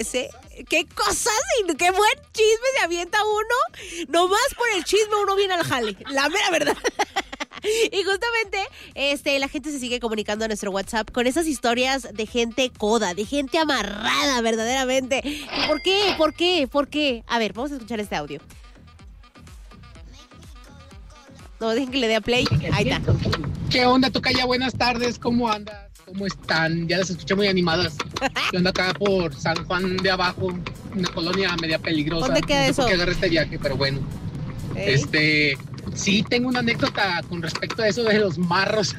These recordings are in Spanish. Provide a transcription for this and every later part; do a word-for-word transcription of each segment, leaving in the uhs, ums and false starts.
ese. ¡Qué cosas! Y ¡qué buen chisme se avienta uno! Nomás por el chisme uno viene al jale. La mera verdad. Y justamente este, la gente se sigue comunicando a nuestro WhatsApp con esas historias de gente coda, de gente amarrada verdaderamente. ¿Por qué? ¿Por qué? ¿Por qué? A ver, vamos a escuchar este audio. No, dejen que le dé a play. Ahí está. ¿Qué onda, tocaya? Buenas tardes, ¿cómo andas? ¿Cómo están? Ya las escuché muy animadas. Yo ando acá por San Juan de Abajo, una colonia media peligrosa. ¿Dónde queda no sé eso? por qué agarré este viaje, pero bueno. ¿Eh? Este, sí, tengo una anécdota con respecto a eso de los marros.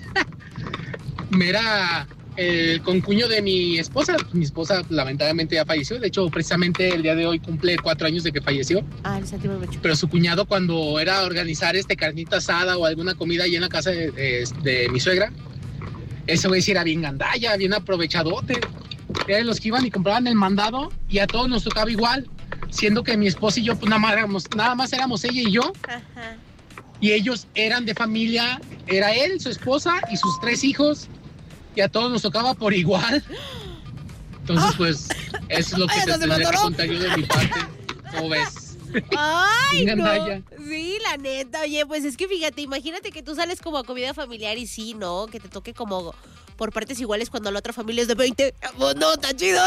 Mira, el concuño de mi esposa, mi esposa lamentablemente ya falleció. De hecho, precisamente el día de hoy cumple cuatro años de que falleció. Ah, el sentimos mucho. Pero su cuñado, cuando era organizar este carnita asada o alguna comida ahí en la casa de, de, de mi suegra, ese güey sí era bien gandalla, bien aprovechadote. Era de los que iban y compraban el mandado y a todos nos tocaba igual, siendo que mi esposa y yo pues nada más éramos, nada más éramos ella y yo. Ajá. Y ellos eran de familia, era él, su esposa y sus tres hijos, y a todos nos tocaba por igual. Entonces, pues, eso es lo que Ay, te ¿dónde tendría que mandó? contar yo de mi parte. ¿Cómo ves? Ay, Bien no. gandalla. Sí, la neta. Oye, pues es que fíjate, imagínate que tú sales como a comida familiar y sí, ¿no? Que te toque como por partes iguales cuando la otra familia es de veinte. Pues no, está chido.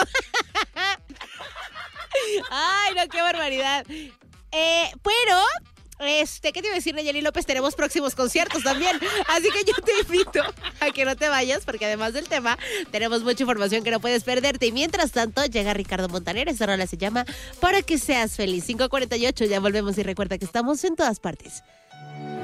Ay, no, qué barbaridad. Eh, pero... Este, ¿qué te iba a decir, Nayeli López? Tenemos próximos conciertos también, así que yo te invito a que no te vayas, porque además del tema, tenemos mucha información que no puedes perderte. Y mientras tanto, llega Ricardo Montaner, esta rola se llama Para que seas feliz. cinco cuarenta y ocho, ya volvemos y recuerda que estamos en todas partes.